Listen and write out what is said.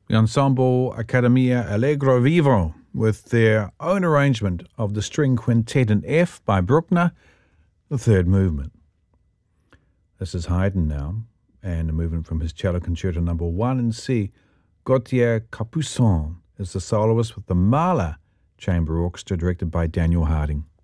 the ensemble Accademia Allegro Vivo with their own arrangement of the string quintet in F by Bruckner, the third movement. This is Haydn now, and a movement from his Cello Concerto No. 1 in C. Gauthier Capuçon is the soloist with the Mahler Chamber Orchestra directed by Daniel Harding.